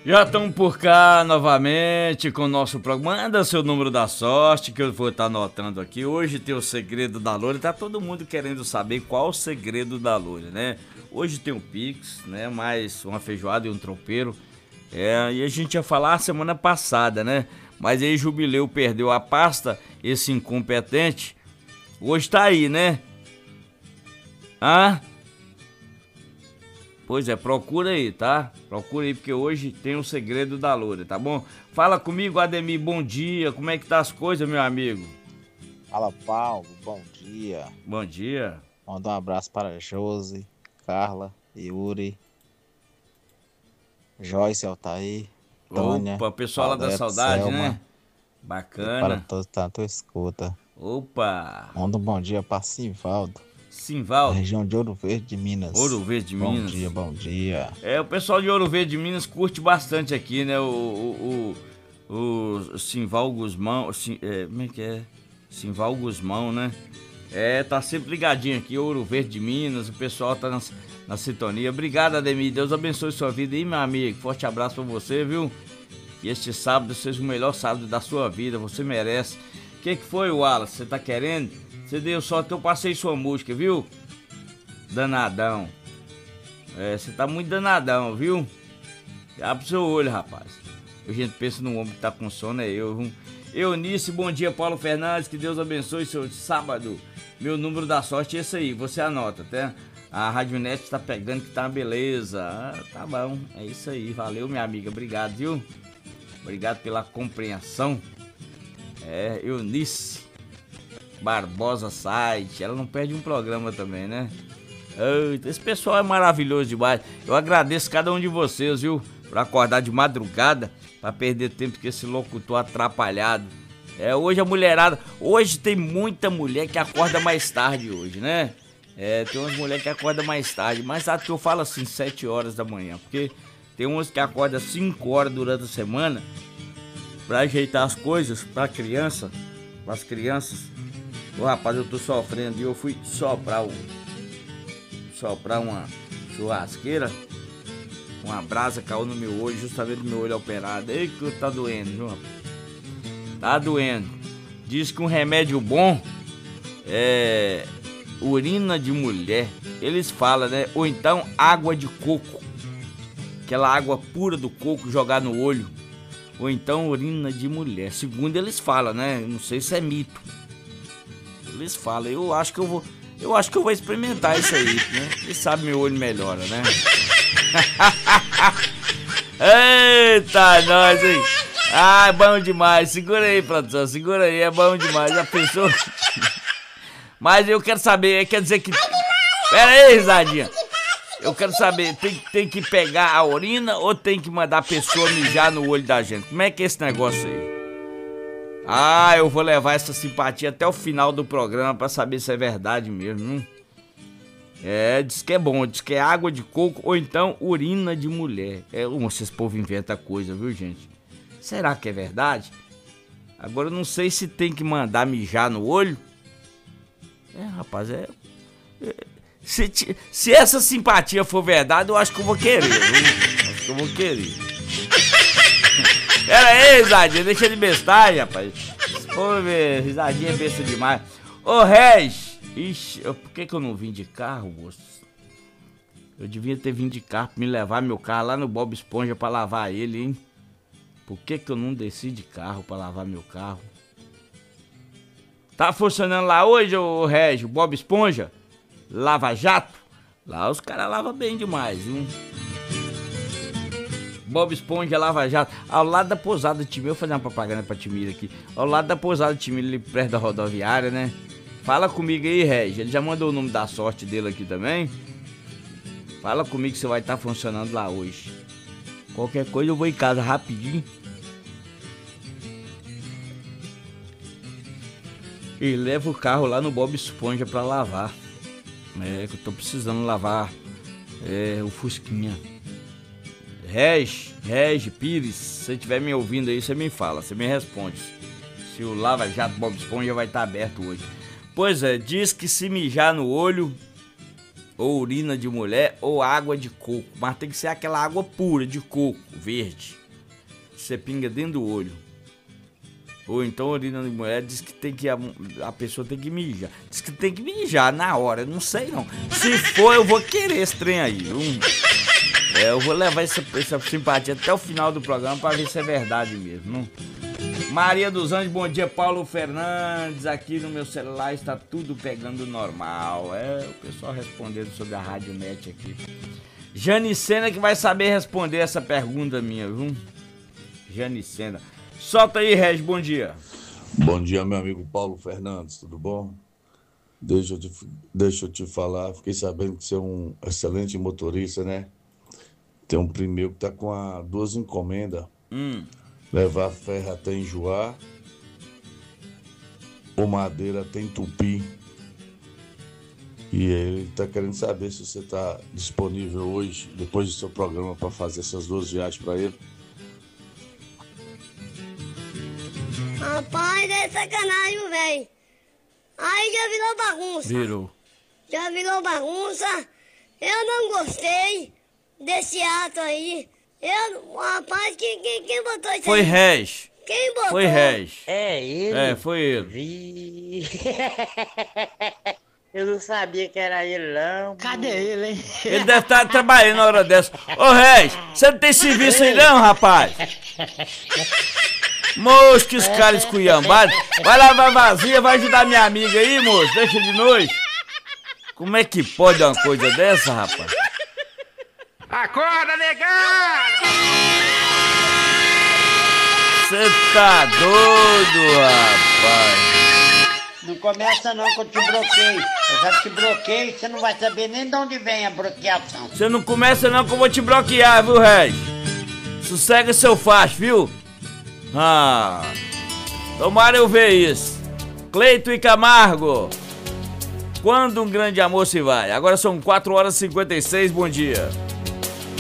Já estamos por cá novamente com o nosso programa. Manda seu número da sorte que eu vou estar anotando aqui. Hoje tem o segredo da loira. Tá todo mundo querendo saber qual o segredo da loira, né? Hoje tem um Pix, né? Mais uma feijoada e um tropeiro. E a gente ia falar semana passada, né? Mas aí Jubileu perdeu a pasta, esse incompetente. Hoje tá aí, né? Pois é, procura aí, tá? Procura aí, porque hoje tem o segredo da loura, tá bom? Fala comigo, Ademir, bom dia. Como é que tá as coisas, meu amigo? Fala, Paulo, bom dia. Bom dia. Manda um abraço para Josi, Carla, Yuri, Joyce, Altair, Tânia, Opa, pessoal lá da Claudete, saudade, Selma né? e para Bacana. todos tanto escuta. Opa, Manda um bom dia para Simvaldo, da Simvaldo, região de Ouro Verde de Ouro Minas. Verde de Bom Minas. dia, bom dia. O pessoal de Ouro Verde de Minas curte bastante aqui, né? O Simval Guzmão, como é que é? Simval Guzmão, né? Tá sempre ligadinho aqui, Ouro Verde de Minas, o pessoal tá na sintonia. Obrigado, Ademir, Deus abençoe sua vida aí, meu amigo. Forte abraço pra você, viu? Que este sábado seja o melhor sábado da sua vida, você merece. O que foi, Wallace? Você tá querendo? Você deu sorte que eu passei sua música, viu? Danadão. Você tá muito danadão, viu? Abre seu olho, rapaz. A gente pensa no homem que tá com sono, é eu, viu? Eunice, bom dia, Paulo Fernandes, que Deus abençoe seu sábado. Meu número da sorte é esse aí, você anota, tá? A Radionet tá pegando que tá uma beleza. Tá bom, é isso aí, valeu, minha amiga, obrigado, viu? Obrigado pela compreensão. Eunice Barbosa Site, ela não perde um programa também, né? Esse pessoal é maravilhoso demais. Eu agradeço cada um de vocês, viu? Por acordar de madrugada, pra perder tempo com esse locutor atrapalhado. Hoje a mulherada... Hoje tem muita mulher que acorda mais tarde hoje, né? Tem umas mulheres que acordam mais tarde. Mas sabe que eu falo assim, 7 horas da manhã. Porque tem umas que acordam 5 horas durante a semana pra ajeitar as coisas pra criança. Pras crianças. Ô rapaz, eu tô sofrendo e eu fui soprar uma churrasqueira, uma brasa caiu no meu olho, justamente no meu olho operado. Ei, que tá doendo, viu, rapaz? Tá doendo. Diz que um remédio bom é urina de mulher. Eles falam, né? Ou então água de coco. Aquela água pura do coco jogar no olho. Ou então urina de mulher. Segundo eles falam, né? Não sei se é mito. Eles falam, eu acho que eu vou experimentar isso aí, né? Quem sabe meu olho melhora, né? Eita, nós, hein? É bom demais. Segura aí, produção, segura aí, é bom demais. Já pensou? Mas eu quero saber, quer dizer que... Pera aí, risadinha. Eu quero saber, tem que pegar a urina ou tem que mandar a pessoa mijar no olho da gente? Como é que é esse negócio aí? Eu vou levar essa simpatia até o final do programa pra saber se é verdade mesmo, diz que é bom, diz que é água de coco ou então urina de mulher. Esses povos inventam coisa, viu, gente? Será que é verdade? Agora eu não sei se tem que mandar mijar no olho. Rapaz, se essa simpatia for verdade, eu acho que eu vou querer, viu? Acho que eu vou querer. Pera aí, risadinha, deixa de bestagem, rapaz. Pô, risadinha é besta demais. Ô, Regis, por que eu não vim de carro, moço? Eu devia ter vindo de carro pra me levar meu carro lá no Bob Esponja pra lavar ele, hein? Por que eu não desci de carro pra lavar meu carro? Tá funcionando lá hoje, ô Regis, Bob Esponja? Lava Jato? Lá os caras lavam bem demais, viu? Bob Esponja, Lava Jato, ao lado da pousada Timir. Eu vou fazer uma propaganda pra Timir aqui. Ao lado da pousada Timir, ali perto da rodoviária, né? Fala comigo aí, Regis. Ele já mandou o nome da sorte dele aqui também. Fala comigo que você vai estar funcionando lá hoje. Qualquer coisa eu vou em casa rapidinho. E leva o carro lá no Bob Esponja pra lavar. Que eu tô precisando lavar o Fusquinha. Regi Pires, se você estiver me ouvindo aí, você me fala, você me responde. Se o Lava Jato Bob Esponja vai estar aberto hoje. Pois é, diz que se mijar no olho, ou urina de mulher, ou água de coco. Mas tem que ser aquela água pura de coco, verde. Você pinga dentro do olho. Ou então urina de mulher diz que tem que a pessoa tem que mijar. Diz que tem que mijar na hora, não sei não. Se for, eu vou querer esse trem aí. Eu vou levar essa simpatia até o final do programa pra ver se é verdade mesmo. Não? Maria dos Anjos, bom dia. Paulo Fernandes, aqui no meu celular está tudo pegando normal. O pessoal respondendo sobre a Rádio Net aqui. Janicena que vai saber responder essa pergunta minha, viu? Janicena. Solta aí, Regis, bom dia. Bom dia, meu amigo Paulo Fernandes, tudo bom? Deixa eu te falar, fiquei sabendo que você é um excelente motorista, né? Tem um primo meu que tá com duas encomendas. Levar ferro até Enjoar ou madeira até Tupi. E ele tá querendo saber se você tá disponível hoje, depois do seu programa, para fazer essas duas viagens para ele. Rapaz, é sacanagem, velho. Aí já virou bagunça. Já virou bagunça. Eu não gostei desse ato aí. Rapaz, quem botou isso Foi aí? Regis. Quem botou? Foi Regis. É ele? Foi ele. Eu não sabia que era ele, não. Cadê ele, hein? Ele deve estar trabalhando na hora dessa. Ô, Regis, você não tem serviço aí não, rapaz? Moço, que os caras esculhambados. Vai lavar vazia, vai ajudar minha amiga aí, moço. Deixa de noite. Como é que pode uma coisa dessa, rapaz? Acorda, negado! Você tá doido, rapaz. Não começa não que eu te bloqueio. Eu já te bloqueio, você não vai saber nem de onde vem a bloqueação. Você não começa não que eu vou te bloquear, viu, Regis? Sossega seu facho, viu? Tomara eu ver isso. Cleito e Camargo. Quando um grande amor se vai? Agora são 4h56, bom dia.